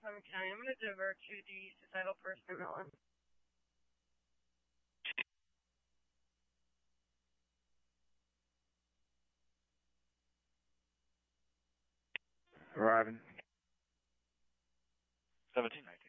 Summit County. I'm going to divert to the societal person, Mellon. Arriving. 1719.